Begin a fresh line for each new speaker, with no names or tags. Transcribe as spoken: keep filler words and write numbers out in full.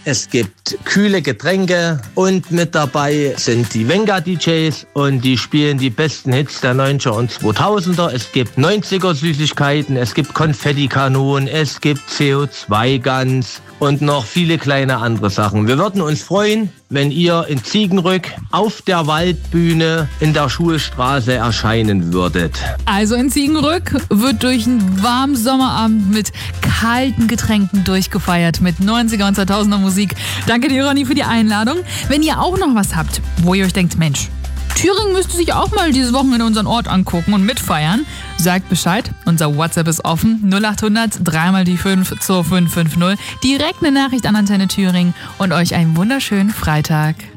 es gibt kühle Getränke und mit dabei sind die Venga-D Js und die spielen die besten Hits der neunziger und zweitausender. Es gibt neunziger Süßigkeiten, es gibt Konfettikanonen, es gibt C O zwei Guns und noch viele kleine andere Sachen. Wir würden uns freuen, wenn ihr in Ziegenrück auf der Waldbühne in der Schulstraße erscheinen würdet.
Also in Ziegenrück wird durch einen warmen Sommerabend mit kalten Getränken durchgefeiert mit neunziger und zweitausender Musik. Danke dir, Ronny, für die Einladung. Wenn ihr auch noch was habt, wo ihr euch denkt, Mensch, Thüringen müsste sich auch mal dieses Wochenende unseren Ort angucken und mitfeiern, sagt Bescheid. Unser WhatsApp ist offen. null acht hundert drei mal die fünf zwei fünf fünf null. Direkt eine Nachricht an Antenne Thüringen und euch einen wunderschönen Freitag.